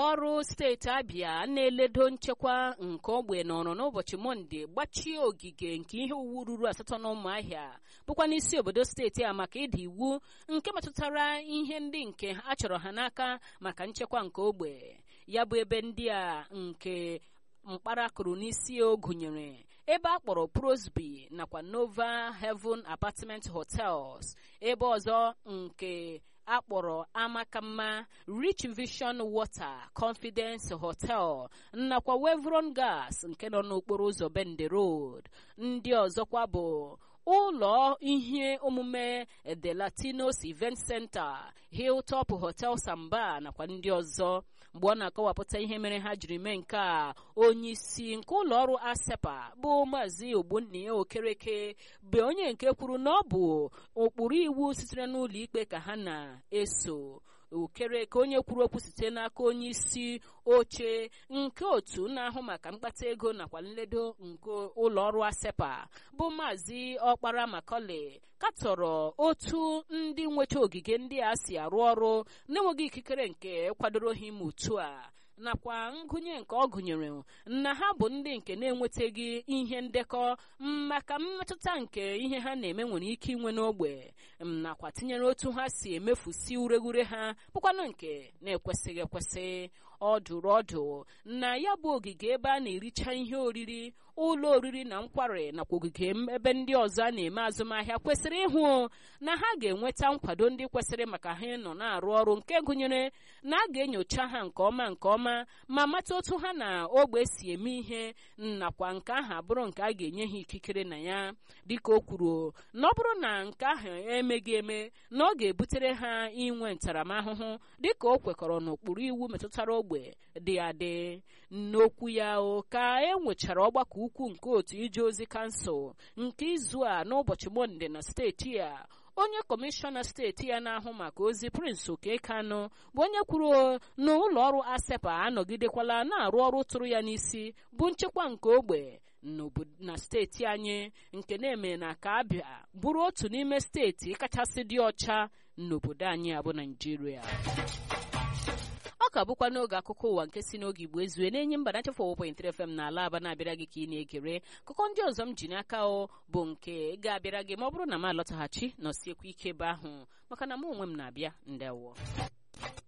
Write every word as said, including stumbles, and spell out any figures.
ọrụ steeti Abịa na-eledo nchekwa nke ogbe nọrọ n'ụbọchị Mọnde gbachie ogige nke ihe iwu ruru asatọ n'Ụmụahịa bụkwa n'isi obodo steeti a maka ịda iwu nke metụtara ihe ndị nke a chọrọ ha n'aka maka nchekwa nke ogbe. Ya bụ ebe ndị a nke mkpara kụrụ n'isi o gụnyere ebe a kpọrọ Prosby nakwa Nova Heaven Apartment Hotels, ebe ọzọ nke akpọrọ Amakamma, Rich Vision Water, Confidence Hotel nakwa Wevron Gas nke nọ n'okporo ụzọ Bende Road. Ndị ọzọkwa bụ ụlọ ihe omume The Latinos Event Center, Hilltop Hotel Samba nakwa ndị ọzọ. Mgbe ọ na-akọwapụta ihe mere ha jiri mee nke a, onye isi nke ụlọ ọrụ ASEPA bụ Maazị Ogbunniye Okereke bụ onye nke kwuru na ọ bụ ụkpụrụ iwu sitere n'ụlọ ikpe ka ha na-eso. Okereke, onye kwuru okwu site n'aka onye isi oche nke otu na-ahụ maka mkpata ego nakwa nledo nke ụlọ ọrụ ASEPA bụ Maazị Ọkpara Makọle, katọrọ otu ndị nwecha ogige ndị a si arụ ọrụ na-enweghị ikikere nke kwadoro ha ime otu a, nakwa ngụnye nke ọ gụnyere na ha bụ ndị nke na-enwetaghị ihe ndekọ maka mmetụta nke ihe ha na-eme nwere ike inwe n'ogbe, nakwa tinyere otu ha si emefusi ureghure ha bụkwanụ nke na-ekwesịghị ekwesị. Ọ dụrụ ọdụ na ya bụ ogige ebe a na-ericha ihe oriri, ụlọ oriri na nkwari nakwa ogige ebe ndị ọzọ a na-eme azụmahịa kwesịrị ịhụ na ha ga-enweta nkwado ndị kwesịrị maka ha ịnọ na-arụ ọrụ, nke gụnyere na a ga-enyocha ha nke ọma nke ọma ma mata otu ha na ogbe si eme ihe, nakwa nke ahụ abụrụ nke a ga-enye ha ikikere na ya. Dịka o kwuru na ọ bụrụ na nke ahụ emeghị eme na ọ ga-ebutere ha inwe ntaramahụhụ dịka o kwekọrọ n'ụkpụrụ iwu metụtara ogbe dị adị. N'okwu ya ka e nwechara ọgbakọ ukwu nke otu ije ozi kansụl nke izu a n'ụbọchị Mọnde na steeti a, onye kọmishọna steeti ya na-ahụ maka ozi Prince Okekano bụ onye kwuru na ụlọ ọrụ ASEPA anọgidekwala na-arụ ọrụ tụrụ ya n'isi bụ nchekwa nke ogbe na steeti anyị, nke na-eme na ka Abịa bụrụ otu n'ime steeti kachasị dị ọcha n'obodo anyị abụ Naịjirịa. Ọ ka bụkwa n'oge akụkọ ụwa nke si n'oge Igbo ezue na-enye mba na four point three F M na ala aba na-abịara gị ka ị na-egere. Akụkọ ndị ọzọ m ji n'aka o bụ nke ga-abịara gị ma ọ bụrụ na m alọtaghachi nọsiekwa ike ebe ahụ, maka na m onwe m na-abịa. Ndewo.